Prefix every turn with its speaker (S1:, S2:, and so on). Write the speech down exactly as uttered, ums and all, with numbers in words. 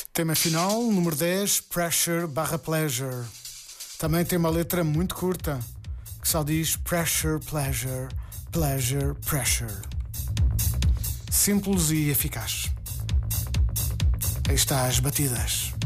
S1: Tema final, número dez, Pressure barra Pleasure. Também tem uma letra muito curta, que só diz Pressure, Pleasure, Pleasure, Pressure. Simples e eficaz. Aí está as batidas.